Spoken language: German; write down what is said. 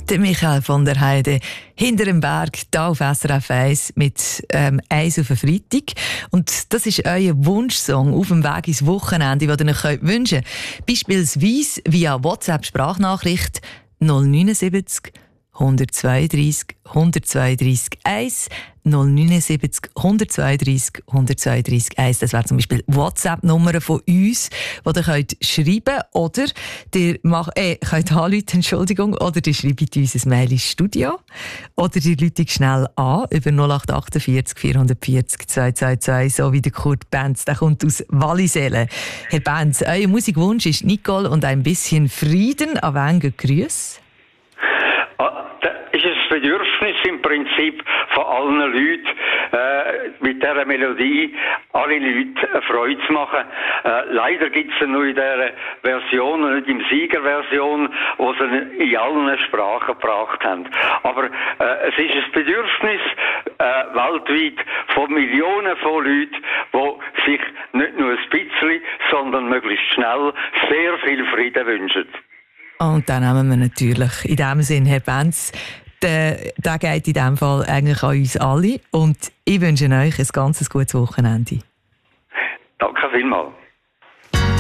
Der Michael von der Heide hinter dem Berg, hier auf SRF 1 mit «Eis auf den Freitag». Und das ist euer Wunschsong auf dem Weg ins Wochenende, den ihr euch wünschen könnt. Beispielsweise via WhatsApp-Sprachnachricht 079 132 132 1 079 132 132 1. Das wäre zum Beispiel WhatsApp-Nummer von uns, die ihr könnt schreiben oder ihr könnt anrufen, Entschuldigung, oder ihr schreibt uns ein Mail ins Studio oder ihr ruft schnell an über 0848 440 222, so wie der Kurt Benz, der kommt aus Wallisellen. Herr Benz, euer Musikwunsch ist «Nicole und ein bisschen Frieden». An wen geht Grüße? Ist es das Bedürfnis im Prinzip von allen Leuten, mit dieser Melodie alle Leute eine Freude zu machen. Leider gibt es nur in dieser Version, nicht in Siegerversion, wo sie in allen Sprachen gebracht haben. Aber es ist ein Bedürfnis weltweit von Millionen von Leuten, die sich nicht nur ein bisschen, sondern möglichst schnell sehr viel Frieden wünschen. Und dann nehmen wir natürlich in dem Sinn, Herr Benz, der geht in diesem Fall eigentlich an uns alle. Und ich wünsche euch ein ganz gutes Wochenende. Danke vielmals.